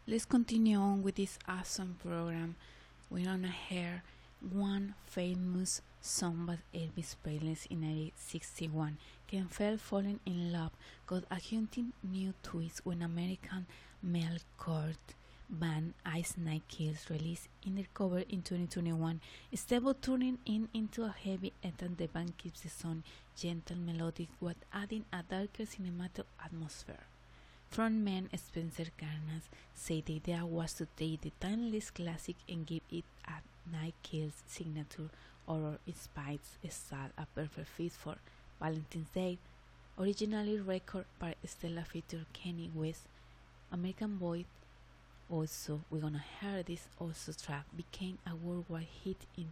Let's continue on with this awesome program. We're gonna hear one famous song by Elvis Presley in 1961. Ken fell falling in love got a haunting new twist when American metalcore band Ice Nine Kills released in their cover in 2021. Instead of turning into a heavy anthem, the band keeps the song gentle melodic while adding a darker cinematic atmosphere. Frontman Spencer Carnas said the idea was to take the timeless classic and give it a Night Kill's signature horror-inspired style, a perfect fit for Valentine's Day. Originally recorded by Stella featured Kanye West, American Boy. Also, we're gonna hear this also track became a worldwide hit in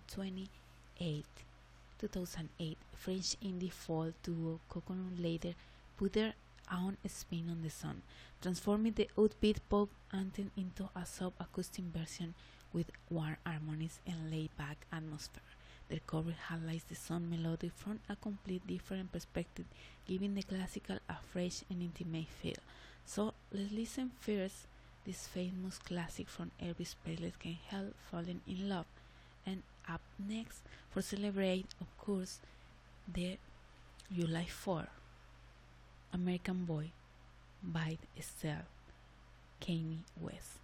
2008. French indie folk duo Coconut later put their own spin on the song, transforming the upbeat pop anthem into a soft acoustic version with warm harmonies and laid-back atmosphere. Their cover highlights the song melody from a complete different perspective, giving the classical a fresh and intimate feel. So let's listen first this famous classic from Elvis Presley, Can't Help Falling in Love, and up next for celebrate, of course, the July 4. American Boy by Estelle Kanye West.